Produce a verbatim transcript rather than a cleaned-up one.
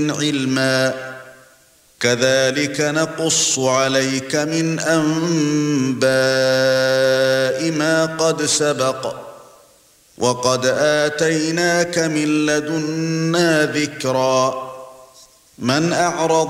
عِلْمًا كَذَلِكَ نَقُصُّ عَلَيْكَ مِنْ أَنْبَاءِ مَا قَدْ سَبَقَ وَقَدْ آتَيْنَاكَ مِنْ لَدُنَّا ذِكْرًا مَنْ أَعْرَضَ